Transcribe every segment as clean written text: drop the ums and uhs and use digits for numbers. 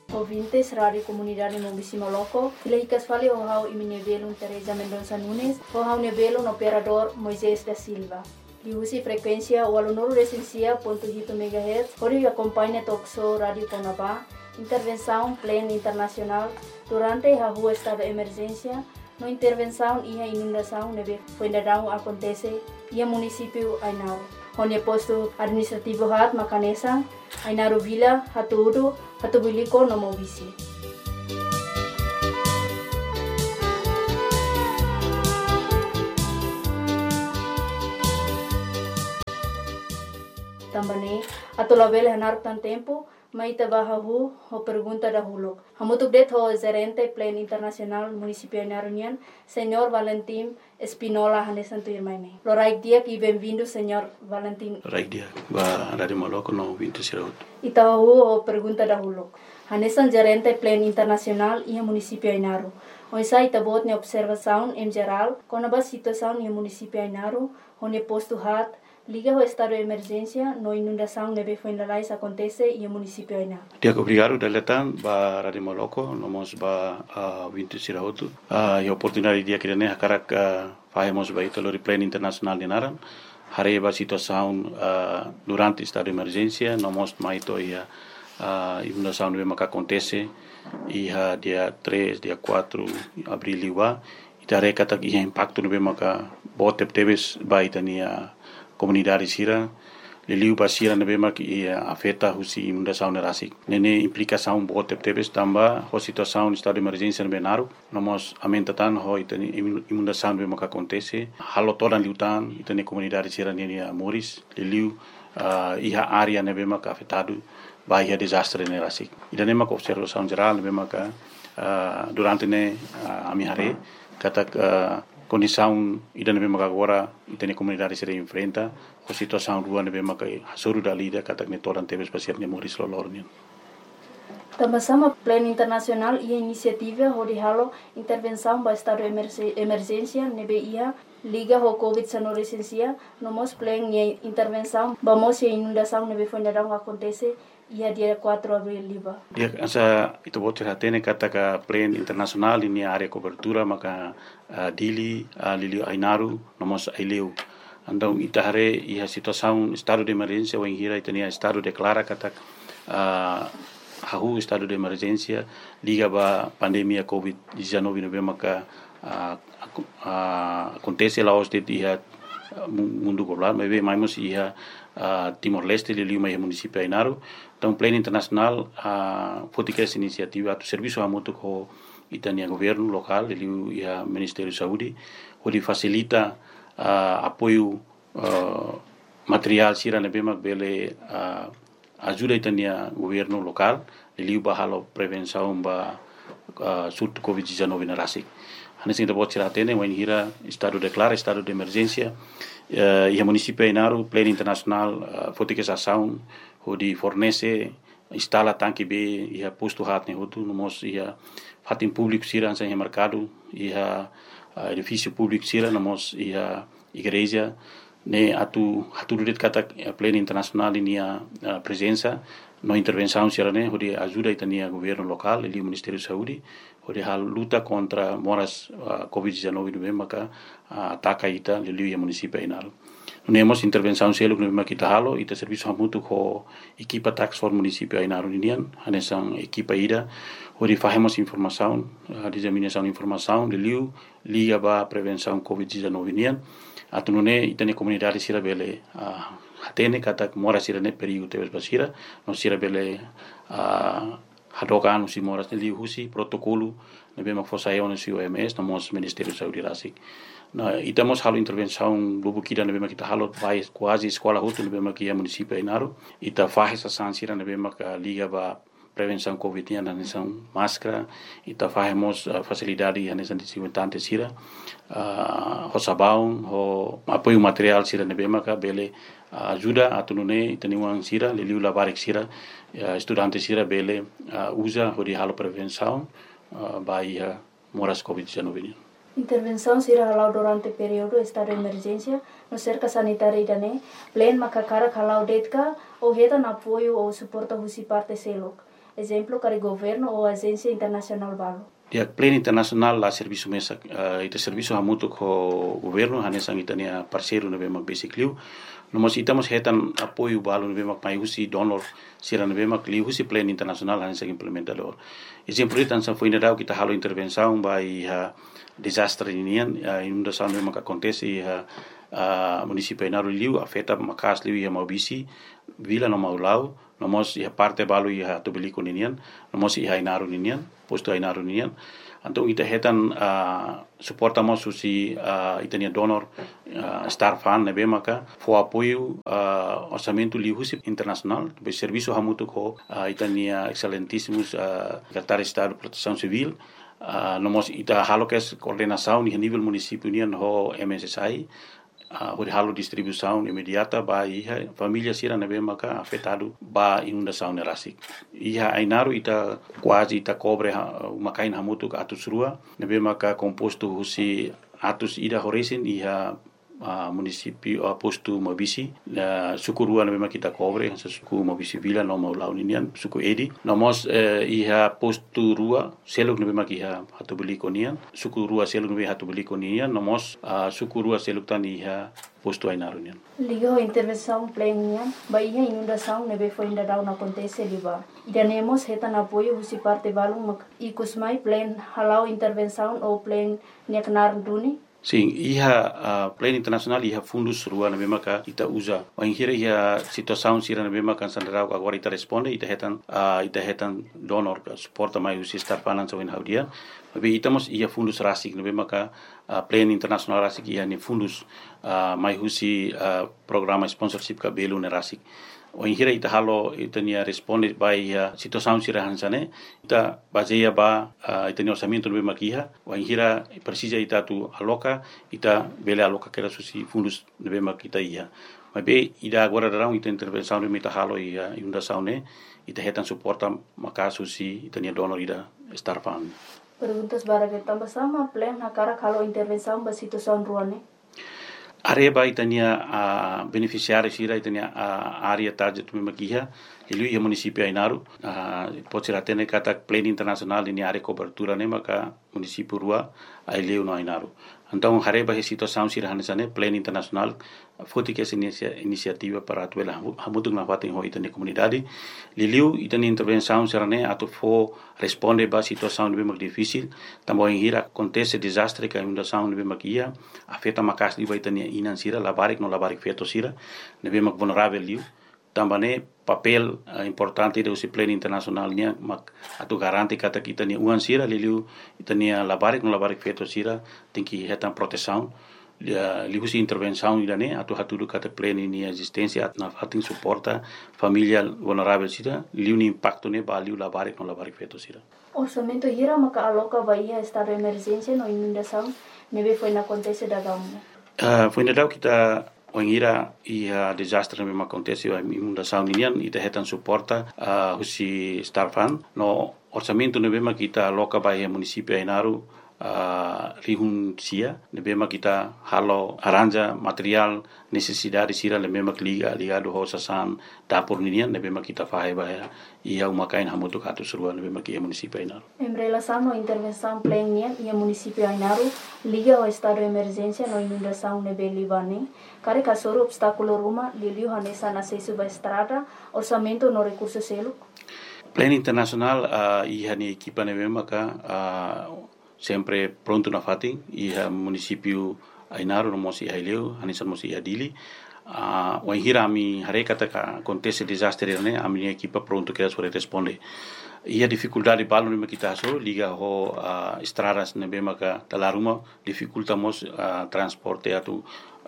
Ouvintes, Rádio Comunidade Mobisimo Loco, Filhicas fale o hau iminebelo Teresa Mendonça Nunes, o hau nebelo no operador Moisés da Silva. Diusi frequência o aluno recensia .8 MHz, onde acompanha Toxo Rádio Conabá, intervenção plena internacional durante a rua estado de emergência, no intervenção e a inundação neve Fuendadão acontece e a município Ainau. Onde posto administrativo hat Macanesa, Ainaro Vila, Hatudu, Hatubiliko no Mobisi. Também, atolabele hanar tan tempo, maita bahahu ho pergunta dahulu. Hamutuk det ho gerente plan internacional municipio Narunian, Senhor Valentim Espinola Hanesanto Irmaine. Loraik dia e bem-vindo, Senhor Valentim. Loraik dia, ba Rádio Maloco no 20 Siraut. Itahu ho pergunta dahulu. Hanesan gerente plan internacional e municipio Inaru. Oisa itabot ne observação em geral, com a situação no municipio Inaru, onde posto hat liga o estado de emergência, no inundação neve Fuendalais acontece e o município ainda. Dia obrigado deletan ba Rádio Maloco, nomos ba 20 Siraut. E oportunidade dia que ne hakarak fazemos ba italo plan internacional de Naran. Hare ba situação durante estado de emergência, nomos maito ia inundação neve maka acontece e dia 3, dia 4 abril liwa. Itare kata ia impacto neve maka botep teves ba itania comunidade sira liliu basira nebema que afeta husi inundação nerasik nene implicação bote tebes tamba ho situação estado de emergência no Benaru nomos amentatan ho itani inundação nebema que acontece halo todan liutan itani comunidade sira nene Moris liliu iha área nebema que afetado vai desastre nerasik idanema ko observação geral nebema que durante ne amihare kata condição ida nebe maka agora itene comunidade se enfrenta a situação rua nebe maka hasuru da lida kata ne toran tebes pasiat ne Moris lolornian. Também plano internacional e iniciativa onde halo intervenção para estado de emergência nebe ia liga ho COVID-19 licencia nomos plan e intervenção vamos e inundação nebe Fuendadão acontece ia dia 4 abril liba. Dia asa itu bote hatene kata ka plan internasional ini area cobertura maka Dili Lili Ainaru nomos Aileu. Andau itahare ia situação estado de emergência ou hira itania estado declara kata hahu estado de emergência liga ba pandemia COVID-19 nebe maka acontece lá os de dia mundo global mas bem mais ia Timor-Leste liliu mai município Ainaru então plano internacional fotica essa iniciativa do serviço amutu ko itania governo local liliu ia Ministério da Saúde onde facilita apoio material sira nebema bele ajuda itania governo local liliu bahalo prevenção ba surto COVID-19 na rasik hanesin da bot sira tene wen hira estado declara estado de emergência e a município Ainaru plano internacional fotica essa ação onde fornece instala tanque B e a posto hat ne hotu nomos ia fatin público sira sem mercado e a edifício público sira nomos ia igreja ne atu det kata plano internacional ini a presença no intervenção sira ne onde ajuda itania governo local e o Ministério da Saúde onde hal luta contra moras COVID-19 no maka ataca ita liliu ia município Ainaru. Nemos intervenção selo no maka kita halo ita serviço hamutu ko equipa tax for município Ainaru inian hanesan equipa ida onde fazemos informação disseminação de informação liliu liga ba prevenção COVID-19 inian atunune itane comunidade sira bele hatene kata mora sira ne perigo tebes basira no sira bele hadokan usi moras nili husi protokolo nebe mak fosayon usi OMS nomos Ministério da Saúde rasik na itamos halo intervenção lubu kida nebe mak kita halo vai quase escola hutu nebe mak ia município Ainaru ita faz essa sansira nebe mak liga ba prevenção COVID na nessa máscara ita fazemos facilidade na nessa desinfetante sira ho sabão ho apoio material sira nebe mak bele ajuda atunune itaniwang sira liliu labarik sira estudante sira bele usa hodi halo prevenção baia moras COVID-19. Intervenção sira halau durante período estado de emergência no cerca sanitária idane plan makakara halau detka ou heta na apoio ou suporta husi parte selok exemplo para governo ou agência internacional balo. Dia pleno internacional lá serviço mesa ita serviço hamutu ko governo hanesang itania parceiro nebe mak basically nomos itamos hetan apoio balo nebe mak mai husi donor sira nebe mak li husi pleno internacional hanesang implementador exemplo itan sa foi nedau kita halo intervenção by desastre inian inundação nebe mak acontece município Inaru liu afeta makas liu ia maubisi vila no maulau nomos ia parte balo ia tobeliko ninian nomos ia Inaru ninian posto Inaru ninian então ita hetan suportamos susi itania donor star fan nebe maka fo apoio orçamento liu husi internacional be serviço hamutu ko itania excelentíssimos secretário de estado de proteção civil nomos ita halo kes coordenação ni nível município nian ho MSSI ori halo distribuição imediata ba iha família sira nebe maka afetado ba inundação nerasik iha Inaru ita quase ita cobre makain hamutu atus rua nebe maka composto husi atus ida horesin iha município posto Mobisi suku rua nebe maka kita cobre suku Mobisi vila no mau ninian suku edi nomos iha posto rua seluk nebe maka iha hatubeli konian suku rua seluk nebe hatubeli konian nomos suku rua seluk tan iha posto Inaru nian liga intervenção plenian ba iha inundação nebe foi ainda não acontece liba idanemos hetan apoio husi parte balung mak ikusmai plan halau intervenção ou plan neknar duni. Sim, iha plano internacional iha fundus rua na maka ita usa. Wanghira iha situação sira na maka sandrau agora ita responde ita hetan donor suporta mai usi star finance win haudia. Tapi itamos iha fundus rasik na maka plano internacional rasik iha ni fundus mai usi programa sponsorship ka belu na rasik. Wanghira ita halo ita nia responde by situação sira hansane ita baseia ba ita ni orçamento no makiha wanghira precisa ita tu aloca ita bele aloca kera susi fundus no makita ia mas be ida agora darão ita intervenção no ita halo ia inundação ne ita hetan suporta maka susi ita ni donor ida star fund. Perguntas bara que tambah sama plan hakara kalau intervenção ba situação ruane. Areba itania beneficiário sira itania área target makiha ilu ia município Inaru pode ser até kata plano internacional ini área cobertura ne maka município rua aileu no Inaru então areba he situação sira hanesane plano internacional foti que essa iniciativa para atuela hamutung na fatin ho itania comunidade liliu itania intervenção sira ne atu fo responde ba situação bem mais difícil também hira acontece desastre que inundação bem makia afeta makas liba itania inan sira labarik no labarik feto sira bem mais vulnerável liu também papel importante do plano internacional nia mak atu garanti kata kita ni uan sira liliu itania labarik no labarik feto sira tingki hetan proteção liu si intervenção idane atu hatudu kata plano ni existência na fatin suporta família vulnerável sira liu ni impacto ne ba liu labarik no labarik feto sira orçamento hira maka aloca Bahia estado de emergência no inundação neve foi na acontece da gauna foi na dau kita wangira ia desastre memang acontece a inundação ninian ita hetan suporta husi star fund no orçamento memang kita aloca Bahia município Inaru rihun sia memang kita halo aranja material necessidade sira memang ligado ho sasan dapur ninian memang kita fahai Bahia ia umakain hamutu katu serua memang kia município Inaru em relação à intervenção plenian ia município Inaru liga ao estado de emergência no inundação nebe libane kare kasoro obstáculo ruma liliu hanesa na seisuba estrada orçamento no recurso selo plano internacional ia ni equipa nebe maka sempre pronto na fatin iha município Inaru no mosi haileu hanisan mosi adili wanhira ami harekata ka acontece desastre ne ami equipa pronto que sobre responde ia dificuldade balo ne kita so liga ho estradas ne be maka talaruma dificultamos transporte atu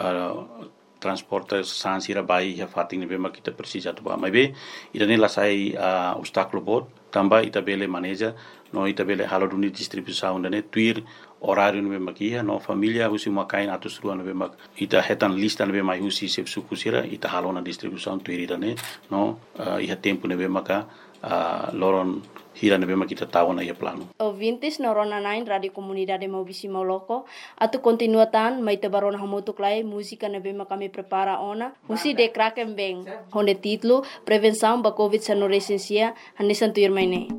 transporte sansira bai ha fatin ne be maka kita precisa tu ba mai be idane la sai obstáculo bot tamba ita bele maneja no ita bele halo duni distribuição ne tuir horário no makia no família husi makain atus rua no mak ita hetan lista no mai husi se suku sira ita halo na distribuição tuir ne no iha tempo ne maka loron hira na bema kita tahu na ia plano. Ouvintes na Rona 9 Radio Comunidade Maubisi Mauloko, atu continuatan mai te barona hamutuk lai música na bema kami prepara ona, musi de kraken beng, honde titlo prevenção ba COVID-19 hanesan tuir mai ne.